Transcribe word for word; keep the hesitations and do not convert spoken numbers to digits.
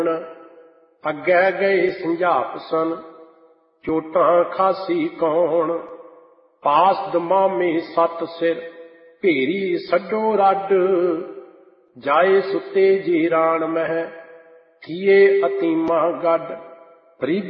ਅੱਗੇ ਗਏ ਸੰਝਾਪ ਸਨ ਚੋਟਾਂ ਖਾਸੀ ਕੌਣ। ਪਾਸ ਦਮਾਮੇ ਸੱਤ ਸਿਰ ਭੇਰੀ ਸੱਡੋ ਰੱਡ। ਜਾਏ ਸੁੱਤੇ ਜੀ ਰਾਣ ਮਹਿ ਥੀਏ ਅਤੀਮਾ ਗੱਡ।